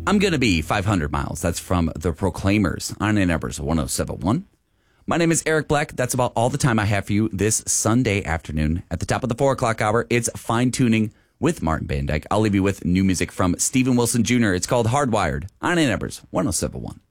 I'm Gonna Be 500 Miles. That's from The Proclaimers on Ann Arbor's 107.1. My name is Eric Black. That's about all the time I have for you this Sunday afternoon. At the top of the 4 o'clock hour, it's Fine Tuning with Martin Van Dyke. I'll leave you with new music from Steven Wilson Jr. It's called Hardwired on Ann Arbor's 107.1.